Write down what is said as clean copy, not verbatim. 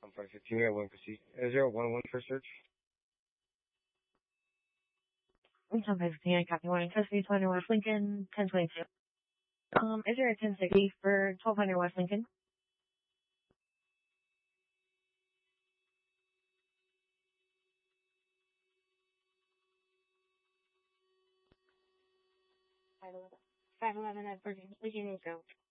I'm 515 at 150. 011 for search. I'm 515, copy 1 in custody, 200 West Lincoln, 1022. Is there a 1060 for 1200 West Lincoln? Five 511 at Virgin, Go.